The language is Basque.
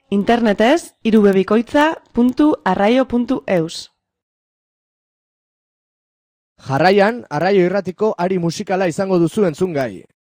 Internetez irubebikoitza.arraio.eus. Jarraian, Arraio Irratiko ari musikala izango duzu entzungai.